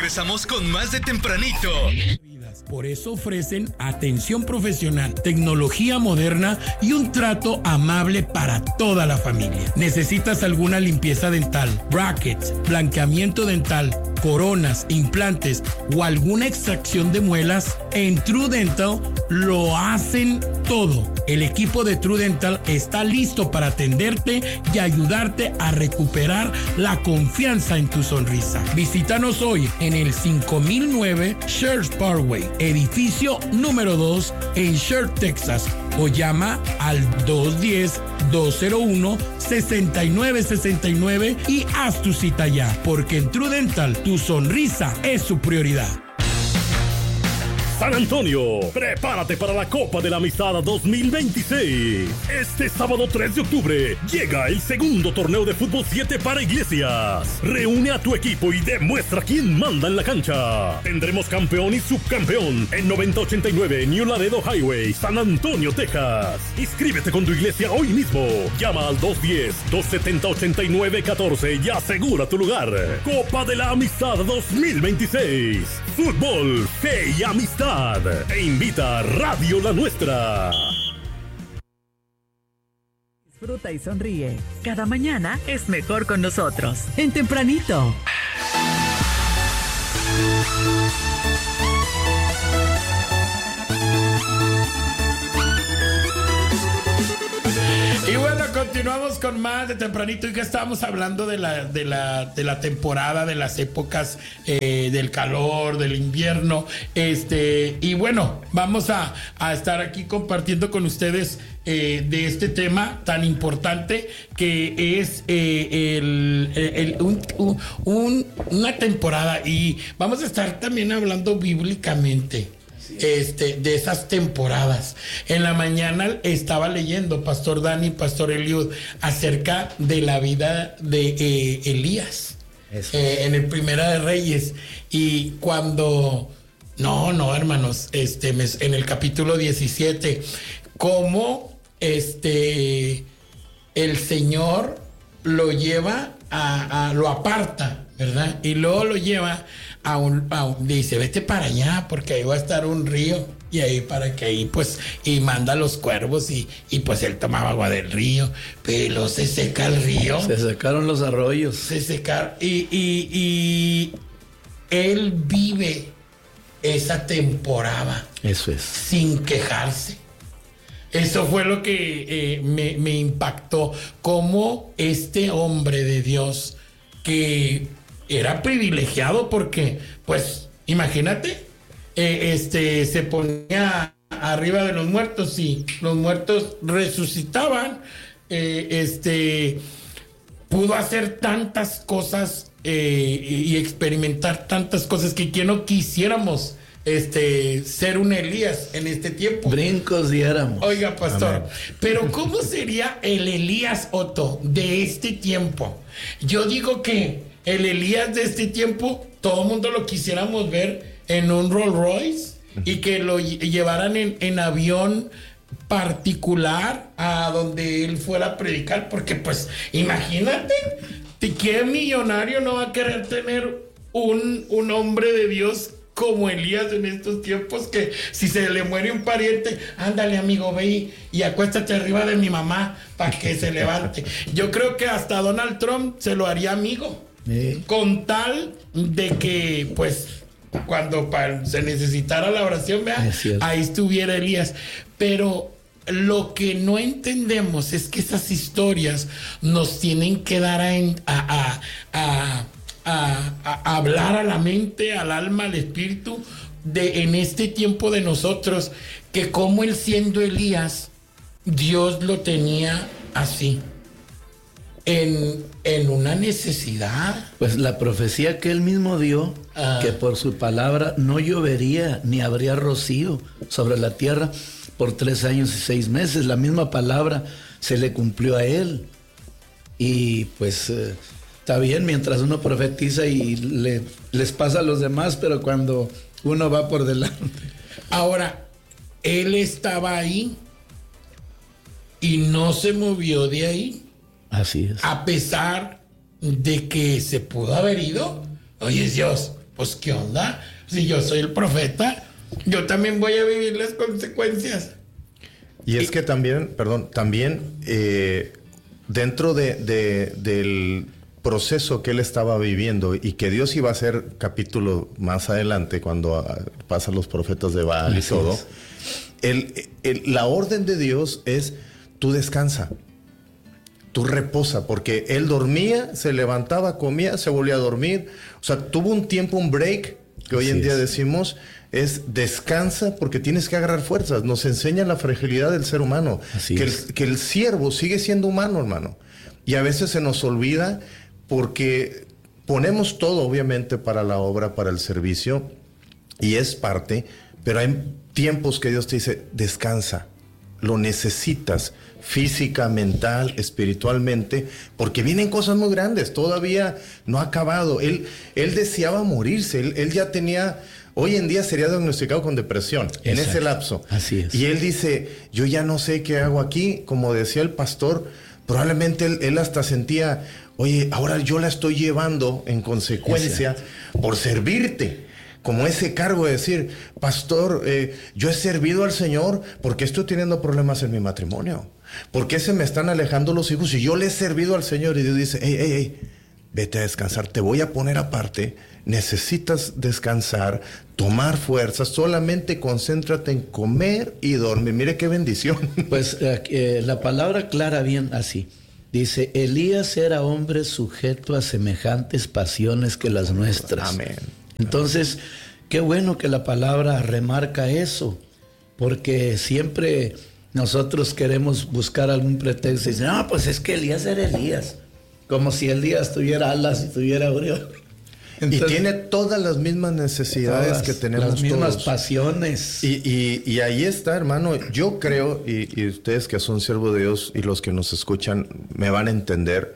regresamos con más de Tempranito. Por eso ofrecen atención profesional, tecnología moderna y un trato amable para toda la familia. ¿Necesitas alguna limpieza dental, brackets, blanqueamiento dental, coronas, implantes o alguna extracción de muelas? En True Dental lo hacen todo. El equipo de True Dental está listo para atenderte y ayudarte a recuperar la confianza en tu sonrisa. Visítanos hoy en el 5009 Church Parkway, edificio número 2 en Sherr, Texas, o llama al 210-201-6969 y haz tu cita ya, porque en True Dental tu sonrisa es su prioridad. San Antonio, prepárate para la Copa de la Amistad 2026. Este sábado 3 de octubre llega el segundo torneo de fútbol 7 para iglesias. Reúne a tu equipo y demuestra quién manda en la cancha. Tendremos campeón y subcampeón en 9089 New Laredo Highway, San Antonio, Texas. Inscríbete con tu iglesia hoy mismo. Llama al 210-270-8914 y asegura tu lugar. Copa de la Amistad 2026. Fútbol, fe y amistad. E invita Radio La Nuestra. Disfruta y sonríe. Cada mañana es mejor con nosotros. En Tempranito. Y bueno, continuamos con más de Tempranito. Y que estábamos hablando de la temporada, de las épocas del calor, del invierno. Y bueno, vamos a estar aquí compartiendo con ustedes de este tema tan importante que es una temporada. Y vamos a estar también hablando bíblicamente de esas temporadas. En la mañana estaba leyendo Pastor Dani, Pastor Eliud, acerca de la vida de Elías en el Primera de Reyes, y cuando hermanos, en el capítulo 17, cómo el Señor lo lleva lo aparta, ¿verdad? Y luego lo lleva dice, vete para allá porque ahí va a estar un río, y ahí para que ahí pues, y manda a los cuervos, y pues él tomaba agua del río, pero se seca el río. Se secaron los arroyos. Se secaron, y él vive esa temporada. Eso es. Sin quejarse. Eso fue lo que me impactó, como este hombre de Dios, que era privilegiado porque, pues, imagínate, se ponía arriba de los muertos y los muertos resucitaban, pudo hacer tantas cosas y experimentar tantas cosas que no quisiéramos ser un Elías en este tiempo. Brincos diéramos. Oiga, pastor, amén. Pero ¿cómo sería el Elías, Otto, de este tiempo? Yo digo que el Elías de este tiempo, todo el mundo lo quisiéramos ver en un Rolls Royce y que lo llevaran en avión particular a donde él fuera a predicar, porque pues imagínate, ¿qué millonario no va a querer tener un hombre de Dios como Elías en estos tiempos, que si se le muere un pariente, ándale amigo, ve y acuéstate arriba de mi mamá para que se levante? Yo creo que hasta Donald Trump se lo haría amigo, con tal de que pues cuando se necesitara la oración, vea, ahí estuviera Elías. Pero lo que no entendemos es que esas historias nos tienen que dar a hablar a la mente, al alma, al espíritu, en este tiempo de nosotros, que como él, siendo Elías, Dios lo tenía así, en una necesidad. Pues la profecía que él mismo dio, que por su palabra no llovería ni habría rocío sobre la tierra por 3 años y 6 meses, la misma palabra se le cumplió a él. Y pues está bien mientras uno profetiza y les pasa a los demás, pero cuando uno va por delante. Ahora, él estaba ahí y no se movió de ahí. Así es. A pesar de que se pudo haber ido. Oye, Dios, pues ¿qué onda? Si yo soy el profeta, yo también voy a vivir las consecuencias. Y es que también, dentro del proceso que él estaba viviendo y que Dios iba a hacer capítulo más adelante cuando pasan los profetas de Baal y todo, la orden de Dios es: tú descansa, tú reposa, porque él dormía, se levantaba, comía, se volvía a dormir. O sea, tuvo un tiempo, un break, que hoy en día decimos, es descansa porque tienes que agarrar fuerzas. Nos enseña la fragilidad del ser humano, que el siervo sigue siendo humano, hermano. Y a veces se nos olvida porque ponemos todo, obviamente, para la obra, para el servicio, y es parte, pero hay tiempos que Dios te dice: descansa, lo necesitas física, mental, espiritualmente, porque vienen cosas muy grandes, todavía no ha acabado. Él deseaba morirse, él ya tenía, hoy en día sería diagnosticado con depresión. Exacto. En ese lapso. Así es. Y él dice: yo ya no sé qué hago aquí. Como decía el pastor, probablemente él hasta sentía: oye, ahora yo la estoy llevando en consecuencia por servirte. Como ese cargo de decir: pastor, yo he servido al Señor porque estoy teniendo problemas en mi matrimonio. ¿Por qué se me están alejando los hijos? Y yo le he servido al Señor. Y Dios dice: hey, vete a descansar, te voy a poner aparte. Necesitas descansar, tomar fuerzas, solamente concéntrate en comer y dormir. Mire qué bendición. Pues la palabra clara bien así. Dice: Elías era hombre sujeto a semejantes pasiones que las nuestras. Amén. Entonces, qué bueno que la palabra remarca eso, porque siempre nosotros queremos buscar algún pretexto y decir: no, pues es que Elías era Elías, como si Elías tuviera alas y tuviera aureola. Entonces, y tiene todas las mismas necesidades que tenemos todos. Las mismas pasiones. Y ahí está, hermano. Yo creo, y ustedes que son siervos de Dios y los que nos escuchan me van a entender.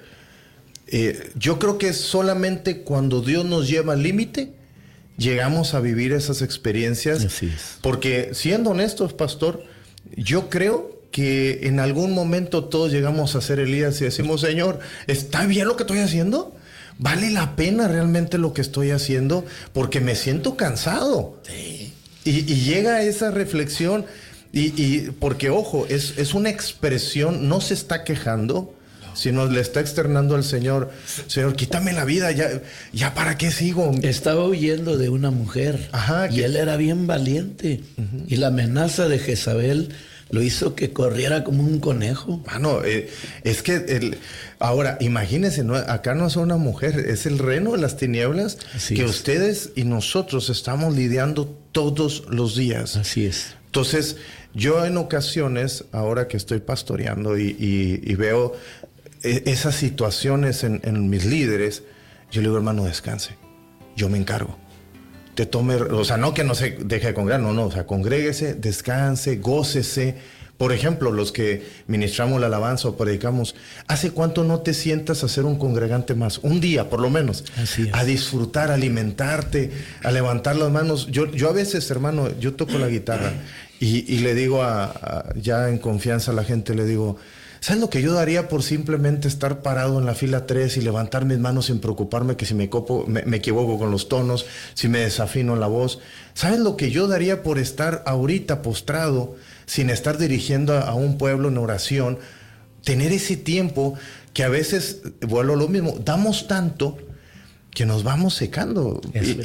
Yo creo que solamente cuando Dios nos lleva al límite, llegamos a vivir esas experiencias. Así es. Porque, siendo honestos, pastor, yo creo que en algún momento todos llegamos a ser Elías y decimos: Señor, ¿está bien lo que estoy haciendo? ¿Vale la pena realmente lo que estoy haciendo? Porque me siento cansado. Sí. Y llega esa reflexión, y porque, ojo, es una expresión, no se está quejando, sino le está externando al Señor: Señor, quítame la vida, ya para qué sigo. Estaba huyendo de una mujer. Ajá, y él era bien valiente. Uh-huh. Y la amenaza de Jezabel lo hizo que corriera como un conejo. Mano, es que ahora, imagínense, ¿no? Acá no es una mujer, es el reino de las tinieblas. Así que es. Ustedes y nosotros estamos lidiando todos los días. Así es. Entonces, yo en ocasiones, ahora que estoy pastoreando y veo esas situaciones en mis líderes, yo le digo: hermano, descanse, yo me encargo. Te tome, o sea, no que no se deje de congregar, no, o sea, congréguese, descanse, gócese. Por ejemplo, los que ministramos la alabanza o predicamos, ¿hace cuánto no te sientas a ser un congregante más? Un día, por lo menos. Así es. A disfrutar, a alimentarte, a levantar las manos. Yo a veces, hermano, yo toco la guitarra y le digo ya en confianza a la gente, le digo: ¿sabes lo que yo daría por simplemente estar parado en la fila 3 y levantar mis manos sin preocuparme que si me equivoco con los tonos, si me desafino la voz? ¿Sabes lo que yo daría por estar ahorita postrado, sin estar dirigiendo a un pueblo en oración? Tener ese tiempo que a veces, vuelvo a lo mismo, damos tanto que nos vamos secando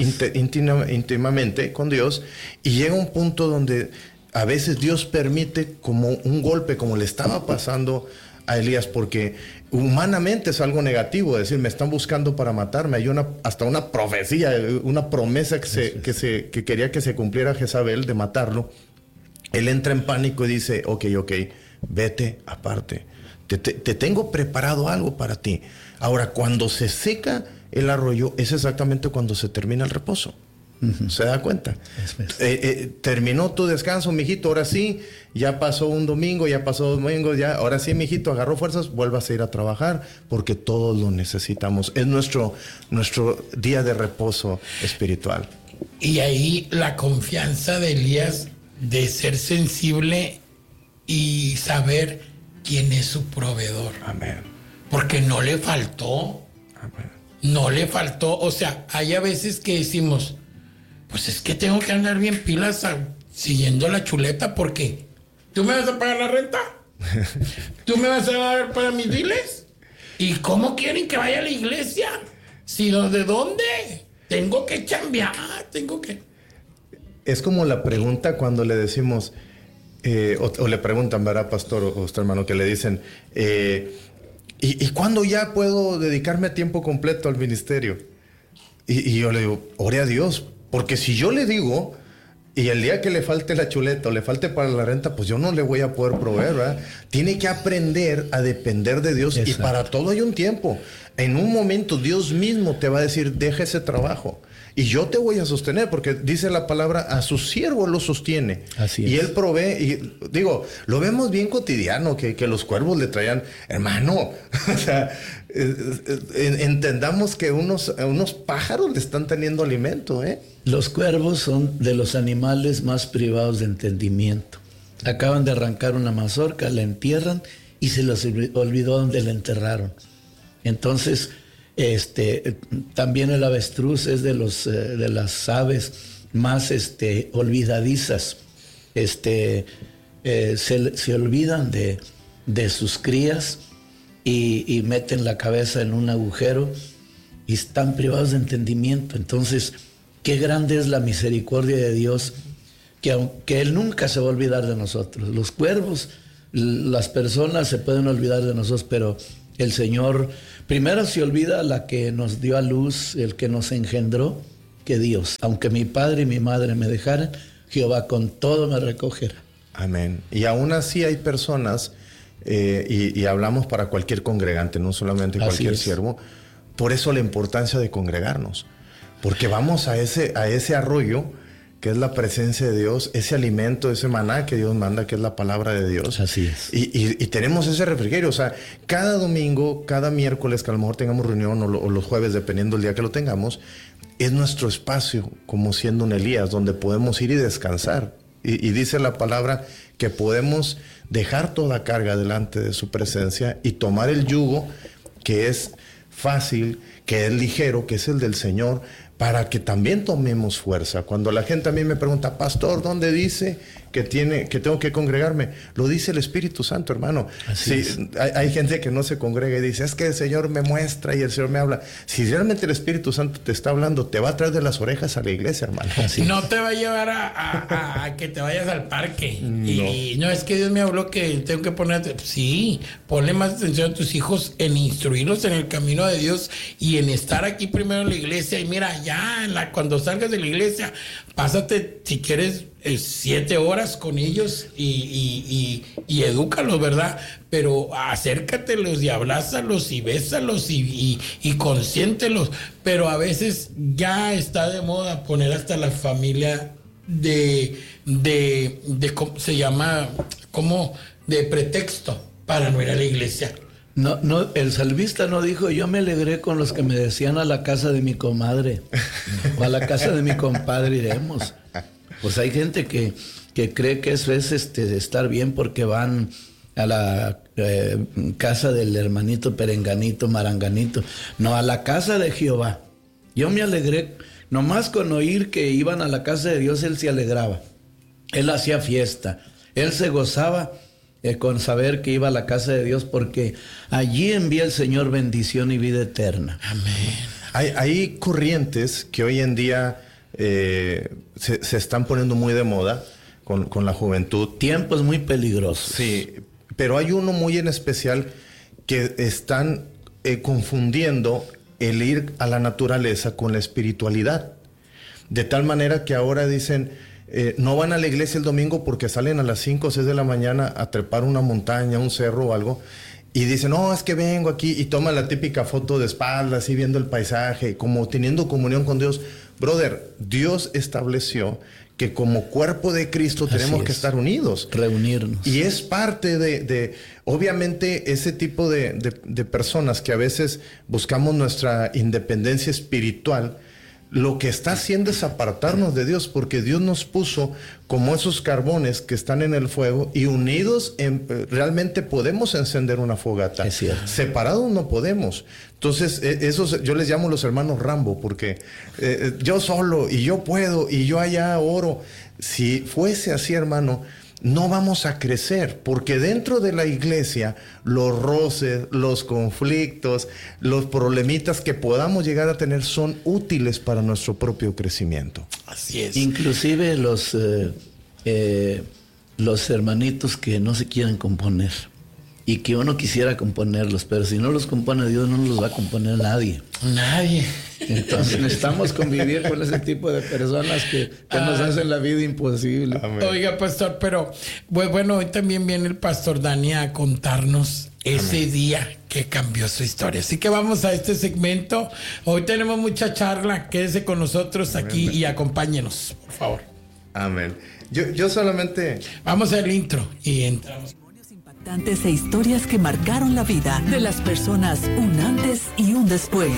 íntimamente con Dios, y llega un punto donde a veces Dios permite como un golpe, como le estaba pasando a Elías, porque humanamente es algo negativo, es decir, me están buscando para matarme. Hay hasta una profecía, una promesa que quería que se cumpliera Jezabel de matarlo. Él entra en pánico y dice: ok, vete aparte. Te tengo preparado algo para ti. Ahora, cuando se seca el arroyo, es exactamente cuando se termina el reposo. Uh-huh. ¿Se da cuenta? Terminó tu descanso, mijito, ahora sí, ya pasó un domingo, ya pasó 2 domingos, ya, ahora sí, mijito, agarró fuerzas, vuelvas a ir a trabajar, porque todos lo necesitamos. Es nuestro día de reposo espiritual. Y ahí la confianza de Elías de ser sensible y saber quién es su proveedor. Amén. Porque no le faltó. Amén. no le faltó. O sea, hay a veces que decimos, pues es que tengo que andar bien pilas siguiendo la chuleta porque ¿tú me vas a pagar la renta? ¿Tú me vas a dar para mis biles? ¿Y cómo quieren que vaya a la iglesia? Si no, ¿de dónde? Tengo que chambear, tengo que... Es como la pregunta cuando le decimos, o le preguntan, ¿verdad, pastor o usted, hermano? Que le dicen, ¿y cuándo ya puedo dedicarme a tiempo completo al ministerio? Y yo le digo, ore a Dios, porque si yo le digo... Y el día que le falte la chuleta o le falte para la renta, pues yo no le voy a poder proveer, ¿verdad? Tiene que aprender a depender de Dios. Exacto. Y para todo hay un tiempo. En un momento Dios mismo te va a decir, deja ese trabajo. Y yo te voy a sostener, porque dice la palabra, a su siervo lo sostiene. Así es. Y él provee, y digo, lo vemos bien cotidiano, que los cuervos le traían, hermano, o sea, entendamos que unos pájaros le están teniendo alimento, ¿eh? Los cuervos son de los animales más privados de entendimiento. Acaban de arrancar una mazorca, la entierran y se les olvidó dónde la enterraron. Entonces, también el avestruz es de las aves más olvidadizas. Se olvidan de sus crías y meten la cabeza en un agujero y están privados de entendimiento. Entonces, qué grande es la misericordia de Dios, que Él nunca se va a olvidar de nosotros. Los cuervos, las personas se pueden olvidar de nosotros, pero el Señor primero se olvida la que nos dio a luz, el que nos engendró, que Dios. Aunque mi padre y mi madre me dejaran, Jehová con todo me recogerá. Amén. Y aún así hay personas, y hablamos para cualquier congregante, no solamente cualquier siervo, por eso la importancia de congregarnos. Porque vamos a ese arroyo que es la presencia de Dios, ese alimento, ese maná que Dios manda, que es la palabra de Dios. Así es. Y tenemos ese refrigerio. O sea, cada domingo, cada miércoles que a lo mejor tengamos reunión o los jueves, dependiendo del día que lo tengamos, es nuestro espacio, como siendo un Elías, donde podemos ir y descansar. Y dice la palabra que podemos dejar toda carga delante de su presencia y tomar el yugo que es fácil, que es ligero, que es el del Señor, para que también tomemos fuerza. Cuando la gente a mí me pregunta, pastor, ¿dónde dice que tengo que congregarme? Lo dice el Espíritu Santo, hermano. Sí, hay gente que no se congrega y dice, es que el Señor me muestra y el Señor me habla. Si realmente el Espíritu Santo te está hablando, te va a traer de las orejas a la iglesia, hermano. No te va a llevar a que te vayas al parque. No. Y no, es que Dios me habló que tengo que ponerte... Sí, ponle más atención a tus hijos en instruirlos en el camino de Dios y en estar aquí primero en la iglesia. Y mira, ya cuando salgas de la iglesia, pásate, si quieres, 7 horas con ellos y edúcalos, ¿verdad? Pero acércatelos y abrázalos y bésalos y consiéntelos. Pero a veces ya está de moda poner hasta la familia de ¿cómo se llama? Como de pretexto para no ir a la iglesia. No, el salmista no dijo, yo me alegré con los que me decían a la casa de mi comadre o a la casa de mi compadre iremos. Pues hay gente que cree que eso es estar bien porque van a la casa del hermanito perenganito, maranganito. No, a la casa de Jehová. Yo me alegré, nomás con oír que iban a la casa de Dios, él se alegraba. Él hacía fiesta, él se gozaba con saber que iba a la casa de Dios porque allí envía el Señor bendición y vida eterna. Amén. Hay corrientes que hoy en día se están poniendo muy de moda con la juventud. Tiempos muy peligrosos. Sí, pero hay uno muy en especial que están confundiendo el ir a la naturaleza con la espiritualidad. De tal manera que ahora dicen... no van a la iglesia el domingo porque salen a las 5 o 6 de la mañana a trepar una montaña, un cerro o algo, y dicen, no, es que vengo aquí, y toman la típica foto de espaldas, así viendo el paisaje, como teniendo comunión con Dios. Brother, Dios estableció que como cuerpo de Cristo tenemos que estar unidos. Reunirnos. Y es parte de obviamente, ese tipo de personas que a veces buscamos nuestra independencia espiritual, lo que está haciendo es apartarnos de Dios, porque Dios nos puso como esos carbones que están en el fuego y unidos realmente podemos encender una fogata. Es cierto. Separados no podemos. Entonces, esos yo les llamo los hermanos Rambo, porque yo solo y yo puedo y yo allá oro. Si fuese así, hermano, no vamos a crecer, porque dentro de la iglesia los roces, los conflictos, los problemitas que podamos llegar a tener son útiles para nuestro propio crecimiento. Así es. Inclusive los hermanitos que no se quieren componer y que uno quisiera componerlos, pero si no los compone Dios, no los va a componer nadie. Nadie. Entonces necesitamos convivir con ese tipo de personas que nos hacen la vida imposible. Amén. Oiga, pastor, pero bueno, hoy también viene el pastor Dani a contarnos ese día que cambió su historia. Así que vamos a este segmento. Hoy tenemos mucha charla. Quédese con nosotros aquí y acompáñenos, por favor. Amén. Yo solamente... Vamos al intro y entramos. Impactantes e historias que marcaron la vida de las personas un antes y un después.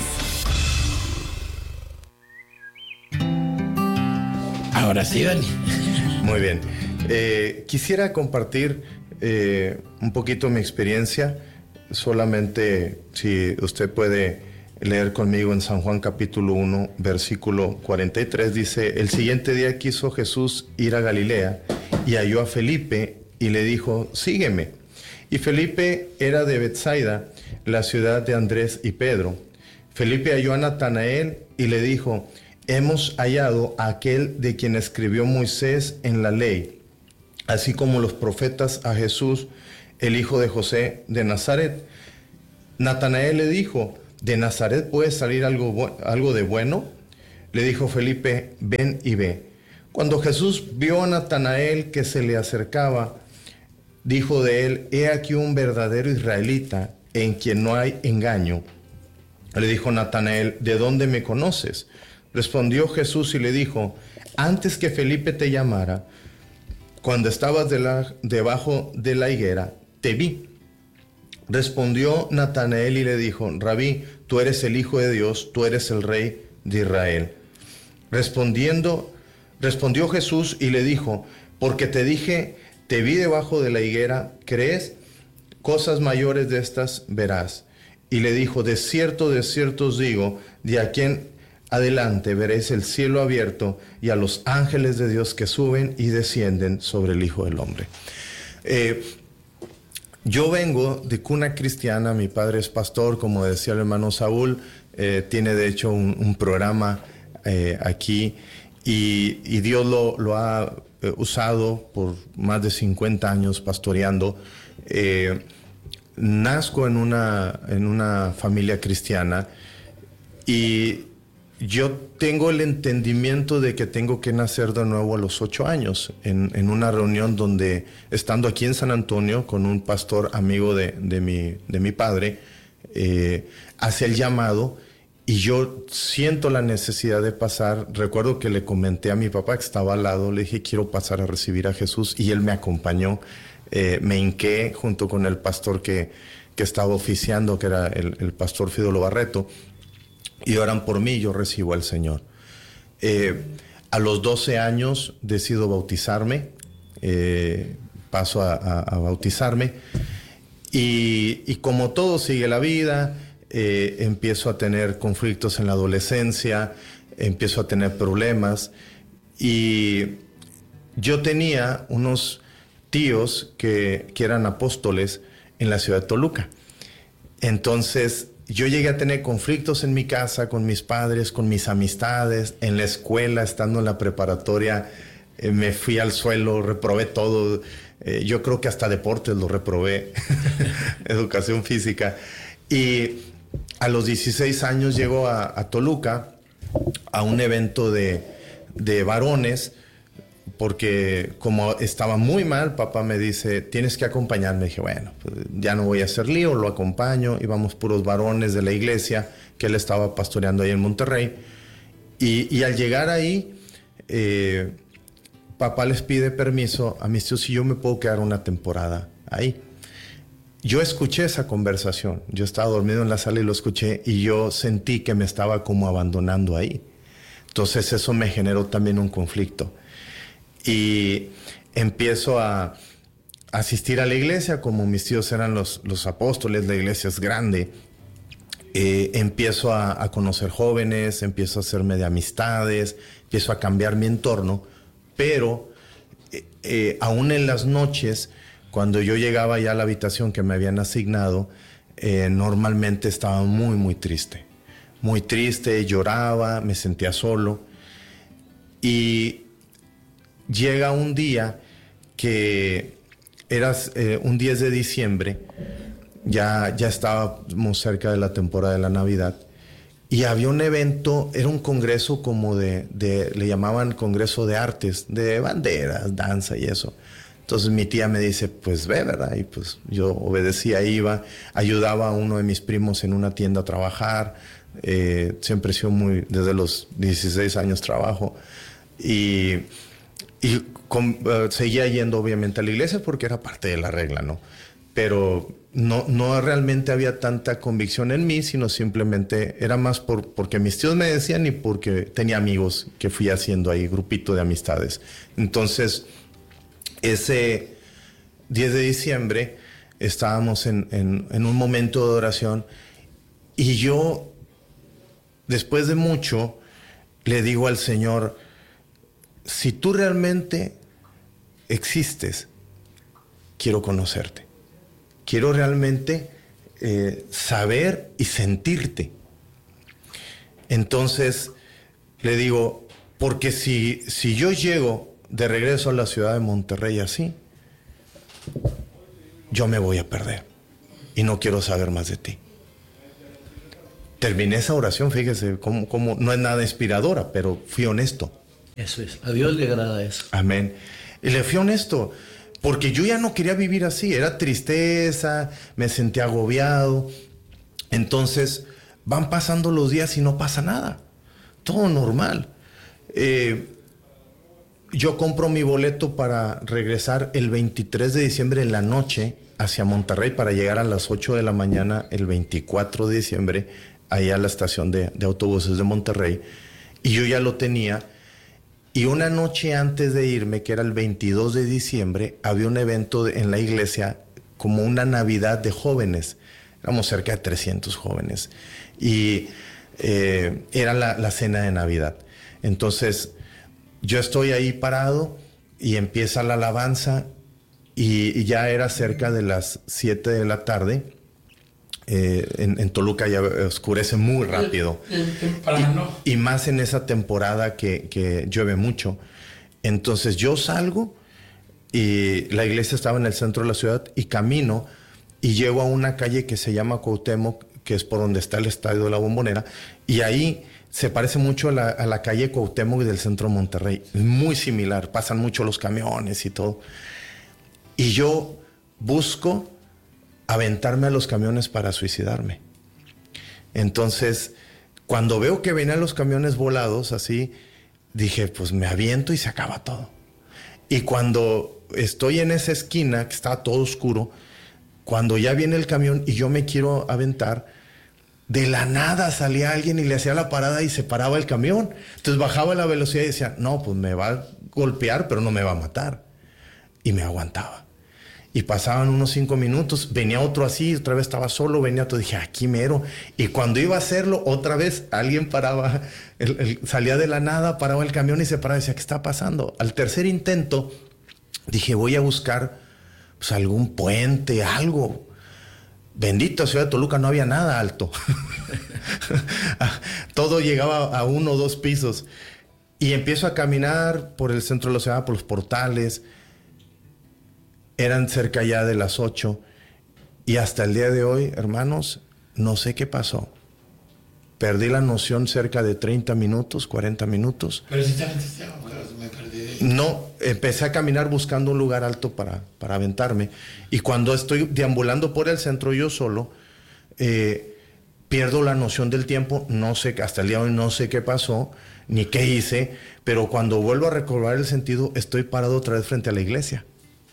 Ahora sí, Dani. Muy bien. Quisiera compartir un poquito mi experiencia. Solamente si usted puede leer conmigo en San Juan capítulo 1, versículo 43, dice: el siguiente día quiso Jesús ir a Galilea y halló a Felipe y le dijo: sígueme. Y Felipe era de Betsaida, la ciudad de Andrés y Pedro. Felipe halló a Natanael y le dijo: hemos hallado a aquel de quien escribió Moisés en la ley, así como los profetas, a Jesús, el hijo de José de Nazaret. Natanael le dijo: ¿de Nazaret puede salir algo de bueno? Le dijo Felipe: ven y ve. Cuando Jesús vio a Natanael que se le acercaba, dijo de él: he aquí un verdadero israelita, en quien no hay engaño. Le dijo Natanael: ¿de dónde me conoces? Respondió Jesús y le dijo: antes que Felipe te llamara, cuando estabas debajo de la higuera, te vi. Respondió Natanael y le dijo: Rabí, tú eres el Hijo de Dios, tú eres el Rey de Israel. Respondió Jesús y le dijo: porque te dije, te vi debajo de la higuera, ¿crees? Cosas mayores de estas verás. Y le dijo: de cierto os digo, de aquí en adelante veréis el cielo abierto y a los ángeles de Dios que suben y descienden sobre el Hijo del Hombre. Yo vengo de cuna cristiana, mi padre es pastor, como decía el hermano Saúl, tiene de hecho un programa aquí y Dios lo ha usado por más de 50 años pastoreando. Nazco en una familia cristiana y yo tengo el entendimiento de que tengo que nacer de nuevo a los 8 años, en una reunión donde, estando aquí en San Antonio, con un pastor amigo de mi padre, hace el llamado y yo siento la necesidad de pasar. Recuerdo que le comenté a mi papá que estaba al lado, le dije: quiero pasar a recibir a Jesús, y él me acompañó. Me hinqué junto con el pastor que estaba oficiando, que era el pastor Fidolo Barreto, y oran por mí, yo recibo al Señor. A los 12 años decido bautizarme, paso a bautizarme, y como todo sigue la vida, empiezo a tener conflictos en la adolescencia, empiezo a tener problemas, y yo tenía unos tíos que eran apóstoles en la ciudad de Toluca. Entonces yo llegué a tener conflictos en mi casa, con mis padres, con mis amistades, en la escuela, estando en la preparatoria, me fui al suelo, reprobé todo. Yo creo que hasta deportes lo reprobé, educación física. Y a los 16 años llego a Toluca, a un evento de varones, porque como estaba muy mal, papá me dice: tienes que acompañarme. Dije: bueno, pues ya no voy a hacer lío, lo acompaño. Íbamos puros varones de la iglesia que él estaba pastoreando ahí en Monterrey. Y al llegar ahí, papá les pide permiso a mis tíos si yo me puedo quedar una temporada ahí. Yo escuché esa conversación. Yo estaba dormido en la sala y lo escuché, y yo sentí que me estaba como abandonando ahí. Entonces eso me generó también un conflicto. Y empiezo a asistir a la iglesia, como mis tíos eran los apóstoles, la iglesia es grande. Empiezo a conocer jóvenes, empiezo a hacerme de amistades, empiezo a cambiar mi entorno, pero aún en las noches, cuando yo llegaba ya a la habitación que me habían asignado, normalmente estaba muy, muy triste. Muy triste, lloraba, me sentía solo. Y llega un día que era un 10 de diciembre, ya estábamos cerca de la temporada de la Navidad, y había un evento, era un congreso como le llamaban congreso de artes, de banderas, danza y eso. Entonces mi tía me dice, pues ve, ¿verdad? Y pues yo obedecía, iba, ayudaba a uno de mis primos en una tienda a trabajar. Siempre he sido desde los 16 años trabajo. Y seguía yendo obviamente a la iglesia porque era parte de la regla, ¿no? Pero no realmente había tanta convicción en mí, sino simplemente era más porque mis tíos me decían y porque tenía amigos que fui haciendo ahí, grupito de amistades. Entonces, ese 10 de diciembre estábamos en un momento de oración y yo, después de mucho, le digo al Señor, si tú realmente existes, quiero conocerte. Quiero realmente saber y sentirte. Entonces le digo, porque si yo llego de regreso a la ciudad de Monterrey así, yo me voy a perder y no quiero saber más de ti. Terminé esa oración, fíjese, como no es nada inspiradora, pero fui honesto. Eso es, a Dios le agrada eso. Amén. Y le fui honesto, porque yo ya no quería vivir así, era tristeza, me sentía agobiado. Entonces van pasando los días y no pasa nada, todo normal. Yo compro mi boleto para regresar el 23 de diciembre en la noche hacia Monterrey para llegar a las 8 de la mañana el 24 de diciembre ahí a la estación de autobuses de Monterrey. Y yo ya lo tenía. Y una noche antes de irme, que era el 22 de diciembre, había un evento en la iglesia como una Navidad de jóvenes. Éramos cerca de 300 jóvenes. Y era la cena de Navidad. Entonces, yo estoy ahí parado y empieza la alabanza y ya era cerca de las 7 de la tarde. En Toluca ya oscurece muy rápido. Y más en esa temporada que llueve mucho. Entonces yo salgo y la iglesia estaba en el centro de la ciudad y camino y llego a una calle que se llama Cuauhtémoc, que es por donde está el Estadio de la Bombonera, y ahí se parece mucho a la calle Cuauhtémoc del centro de Monterrey. Es muy similar, pasan mucho los camiones y todo. Y yo busco aventarme a los camiones para suicidarme. Entonces, cuando veo que venían los camiones volados así, dije, pues me aviento y se acaba todo. Y cuando estoy en esa esquina, que está todo oscuro, cuando ya viene el camión y yo me quiero aventar, de la nada salía alguien y le hacía la parada y se paraba el camión. Entonces bajaba la velocidad y decía, no, pues me va a golpear, pero no me va a matar. Y me aguantaba. Y pasaban unos 5 minutos, venía otro así, otra vez estaba solo, venía otro, dije, aquí mero. Y cuando iba a hacerlo, otra vez alguien paraba, salía de la nada, paraba el camión y se paraba y decía, ¿qué está pasando? Al tercer intento, dije, voy a buscar pues, algún puente, algo. Bendito ciudad de Toluca, no había nada alto. Todo llegaba a 1 o 2 pisos. Y empiezo a caminar por el centro de la ciudad, por los portales. Eran cerca ya de las 8. Y hasta el día de hoy, hermanos, no sé qué pasó. Perdí la noción cerca de 30 minutos, 40 minutos. Pero si me perdí. No, empecé a caminar buscando un lugar alto para aventarme. Y cuando estoy deambulando por el centro yo solo, pierdo la noción del tiempo. No sé, hasta el día de hoy no sé qué pasó, ni qué hice. Pero cuando vuelvo a recobrar el sentido, estoy parado otra vez frente a la iglesia.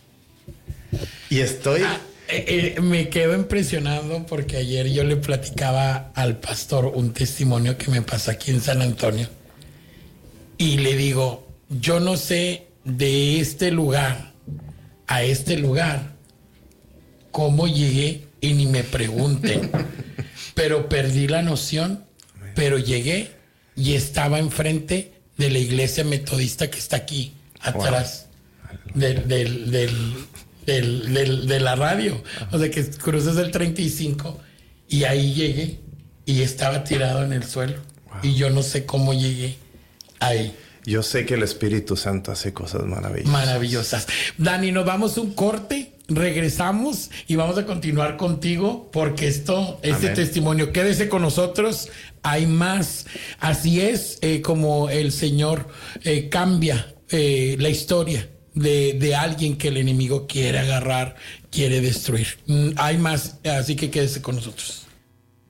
Y estoy... me quedo impresionado porque ayer yo le platicaba al pastor un testimonio que me pasó aquí en San Antonio Y le digo, yo no sé de este lugar a este lugar cómo llegué y ni me pregunten. Pero perdí la noción, pero llegué y estaba enfrente de la iglesia metodista que está aquí, atrás de la radio. O sea, que cruzas el 35 y ahí llegué y estaba tirado en el suelo. Y yo no sé cómo llegué ahí. Yo sé que el Espíritu Santo hace cosas maravillosas. Maravillosas. Dani, nos vamos un corte, regresamos y vamos a continuar contigo porque este testimonio, quédese con nosotros, hay más. Así es como el Señor cambia la historia de alguien que el enemigo quiere agarrar, quiere destruir. Hay más, así que quédese con nosotros.